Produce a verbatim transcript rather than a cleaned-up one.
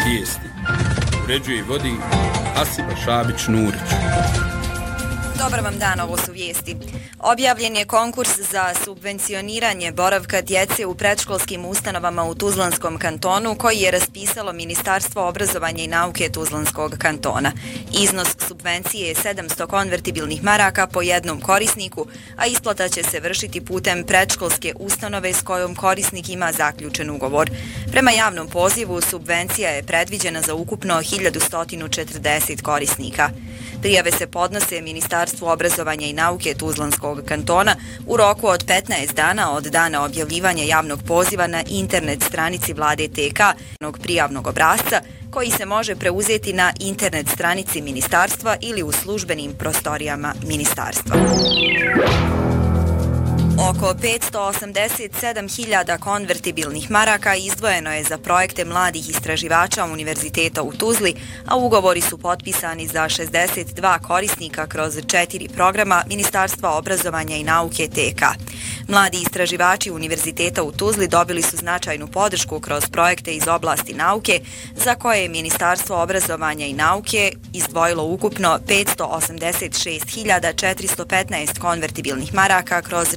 Vijesti. Uređuje i vodi Asiba Šabić-Nurić. Dobar vam dan, ovo su vijesti. Objavljen je konkurs za subvencioniranje boravka djece u predškolskim ustanovama u Tuzlanskom kantonu koji je raspisalo Ministarstvo obrazovanja i nauke Tuzlanskog kantona. Iznos subvencije je sedamsto konvertibilnih maraka po jednom korisniku, a isplata će se vršiti putem predškolske ustanove s kojom korisnik ima zaključen ugovor. Prema javnom pozivu subvencija je predviđena za ukupno hiljadu sto četrdeset korisnika. Prijave se podnose Ministarstvu obrazovanja i nauke Tuzlanskog kantona u roku od petnaest dana od dana objavljivanja javnog poziva na internet stranici Vlade T K prijavnog obrasca koji se može preuzeti na internet stranici ministarstva ili u službenim prostorijama ministarstva. Oko petsto osamdeset sedam hiljada konvertibilnih maraka izdvojeno je za projekte mladih istraživača Univerziteta u Tuzli, a ugovori su potpisani za šezdeset dva korisnika kroz četiri programa Ministarstva obrazovanja i nauke T K. Mladi istraživači Univerziteta u Tuzli dobili su značajnu podršku kroz projekte iz oblasti nauke, za koje je Ministarstvo obrazovanja i nauke izdvojilo ukupno petsto osamdeset šest hiljada četiristo petnaest konvertibilnih maraka kroz